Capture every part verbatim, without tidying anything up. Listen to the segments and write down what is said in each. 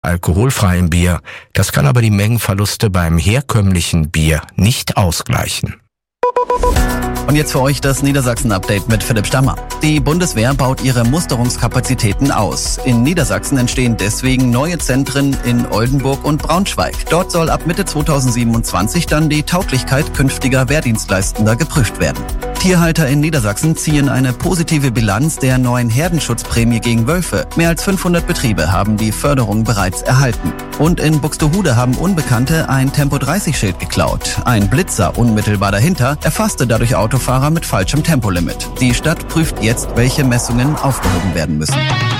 alkoholfreiem Bier. Das kann aber die Mengenverluste beim herkömmlichen Bier nicht ausgleichen. Und jetzt für euch das Niedersachsen-Update mit Philipp Stammer. Die Bundeswehr baut ihre Musterungskapazitäten aus. In Niedersachsen entstehen deswegen neue Zentren in Oldenburg und Braunschweig. Dort soll ab Mitte zweitausendsiebenundzwanzig dann die Tauglichkeit künftiger Wehrdienstleistender geprüft werden. Tierhalter in Niedersachsen ziehen eine positive Bilanz der neuen Herdenschutzprämie gegen Wölfe. Mehr als fünfhundert Betriebe haben die Förderung bereits erhalten. Und in Buxtehude haben Unbekannte ein Tempo dreißig Schild geklaut. Ein Blitzer unmittelbar dahinter erfasste dadurch Autofahrer mit falschem Tempolimit. Die Stadt prüft jetzt, welche Messungen aufgehoben werden müssen.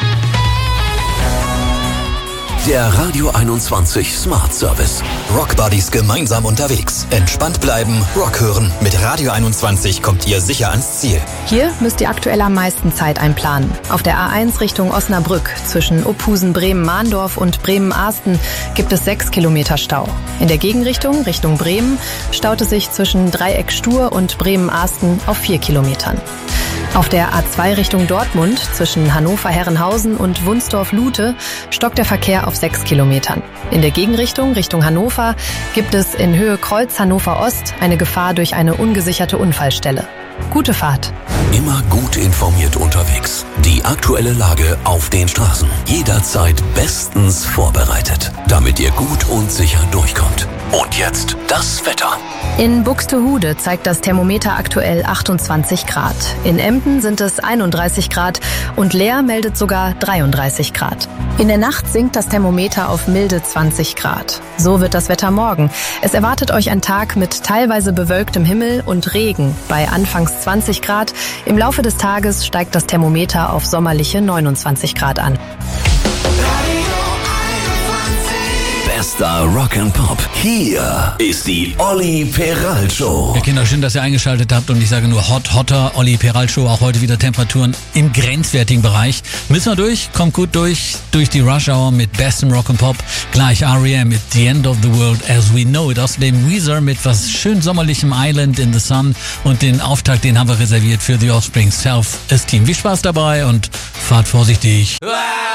Der Radio einundzwanzig Smart Service. Rockbuddies gemeinsam unterwegs. Entspannt bleiben, Rock hören. Mit Radio einundzwanzig kommt ihr sicher ans Ziel. Hier müsst ihr aktuell am meisten Zeit einplanen. Auf der A eins Richtung Osnabrück zwischen Uphusen, Bremen-Mahndorf und Bremen-Ahsten gibt es sechs Kilometer Stau. In der Gegenrichtung, Richtung Bremen, staut es sich zwischen Dreieck Stur und Bremen-Ahsten auf vier Kilometern. Auf der A zwei Richtung Dortmund zwischen Hannover-Herrenhausen und Wunsdorf-Lute stockt der Verkehr auf sechs Kilometern. In der Gegenrichtung Richtung Hannover gibt es in Höhe Kreuz Hannover-Ost eine Gefahr durch eine ungesicherte Unfallstelle. Gute Fahrt. Immer gut informiert unterwegs. Die aktuelle Lage auf den Straßen. Jederzeit bestens vorbereitet, damit ihr gut und sicher durchkommt. Und jetzt das Wetter. In Buxtehude zeigt das Thermometer aktuell achtundzwanzig Grad. In Emden sind es einunddreißig Grad und Leer meldet sogar dreiunddreißig Grad. In der Nacht sinkt das Thermometer auf milde zwanzig Grad. So wird das Wetter morgen. Es erwartet euch ein Tag mit teilweise bewölktem Himmel und Regen bei anfangs zwanzig Grad. Im Laufe des Tages steigt das Thermometer auf sommerliche neunundzwanzig Grad an. Bester Rock and Pop. Hier ist die Olli Peralt Show. Ja, Kinder, schön, dass ihr eingeschaltet habt und ich sage nur hot, hotter Olli Peralt Show. Auch heute wieder Temperaturen im grenzwertigen Bereich. Müssen wir durch, kommt gut durch, durch die Rush Hour mit bestem Rock and Pop. Gleich R E M mit The End of the World as We Know It. Außerdem Weezer mit was schön sommerlichem Island in the Sun. Und den Auftakt, den haben wir reserviert für The Offspring Self-Esteem. Viel Spaß dabei und fahrt vorsichtig.